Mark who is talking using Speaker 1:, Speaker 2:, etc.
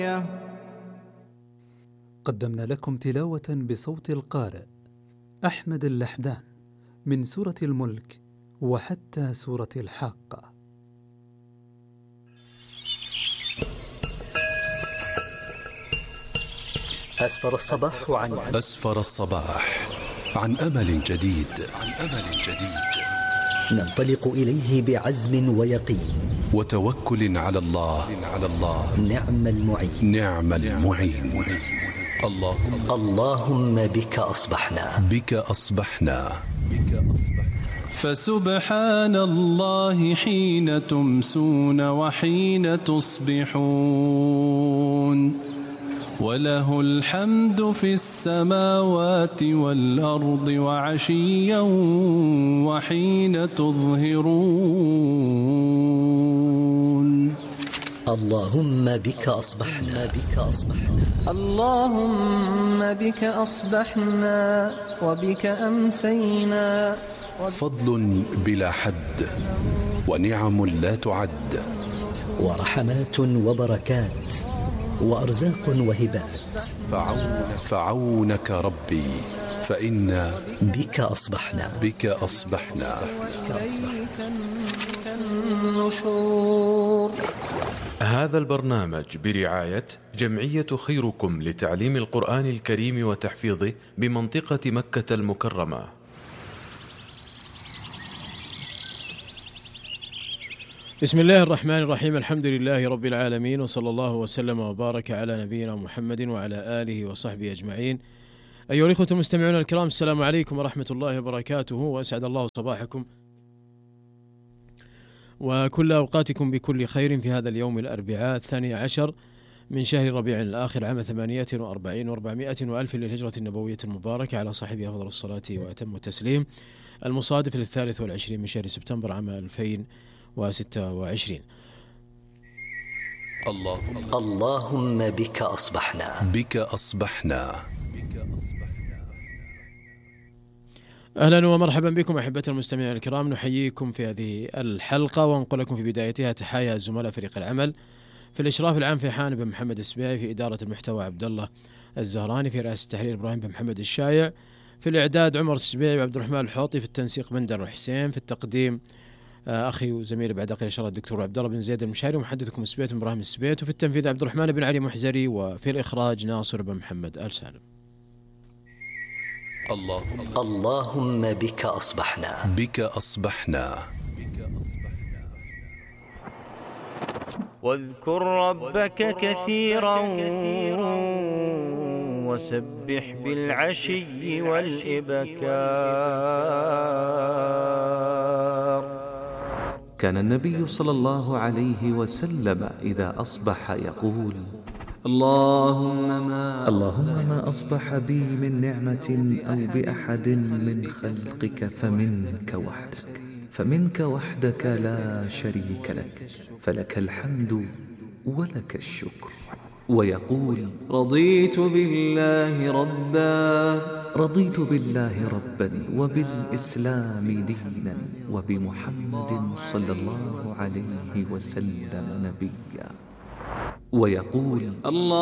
Speaker 1: قدمنا لكم تلاوة بصوت القارئ أحمد اللحدان من سورة الملك وحتى سورة الحاقة.
Speaker 2: أسفر الصباح عن أمل جديد.
Speaker 3: ننطلق إليه بعزم ويقين
Speaker 2: وتوكل على الله.
Speaker 3: نعم المعين. اللهم بك أصبحنا.
Speaker 4: فسبحان الله حين تمسون وحين تصبحون، وله الحمد في السماوات والأرض وعشيا وحين تظهرون.
Speaker 3: اللهم بك أصبحنا.
Speaker 5: اللهم بك أصبحنا وبك أمسينا.
Speaker 2: فضل بلا حد ونعم لا تعد،
Speaker 3: ورحمات وبركات وأرزاق وهبات.
Speaker 2: فعونك ربي فإنا
Speaker 3: بك أصبحنا.
Speaker 5: النشور.
Speaker 6: هذا البرنامج برعاية جمعية خيركم لتعليم القرآن الكريم وتحفيظه بمنطقة مكة المكرمة.
Speaker 7: بسم الله الرحمن الرحيم. الحمد لله رب العالمين، وصلى الله وسلم وبارك على نبينا محمد وعلى آله وصحبه أجمعين. أيها الإخوة المستمعون الكرام، السلام عليكم ورحمة الله وبركاته، وأسعد الله صباحكم وكل أوقاتكم بكل خير في هذا اليوم الأربعاء 12 من شهر ربيع الآخر عام 48 و400 وألف للهجرة النبوية المباركة على صاحبها أفضل الصلاة وأتم التسليم، المصادف ل23 من شهر سبتمبر عام 2026.
Speaker 3: اللهم بك أصبحنا.
Speaker 7: أهلا ومرحبا بكم أحبة المستمعين الكرام، نحييكم في هذه الحلقة ونقول لكم في بدايتها تحايا الزملاء فريق العمل. في الإشراف العام في حان بن محمد السبيعي، في إدارة المحتوى عبد الله الزهراني، في رئاسة التحرير إبراهيم بن محمد الشايع، في الإعداد عمر السبيعي وعبد الرحمن الحوطي، في التنسيق بندر حسين، في التقديم أخي وزميلي بعد قليل إن شاء الله الدكتور عبد الله بن زيد المشاري، ومحدثكم السبيت إبراهيم السبيت، وفي التنفيذ عبد الرحمن بن علي محزري، وفي الإخراج ناصر بن محمد آل سالم.
Speaker 3: اللهم بك أصبحنا.
Speaker 8: واذكر ربك كثيرا وسبح بالعشي والإبكار.
Speaker 9: كان النبي صلى الله عليه وسلم إذا أصبح يقول: اللهم ما أصبح بي من نعمة أو بأحد من خلقك فمنك وحدك لا شريك لك، فلك الحمد ولك الشكر. ويقول: رضيت بالله ربا وبالإسلام دينا وبمحمد صلى الله عليه وسلم نبيا. ويقول: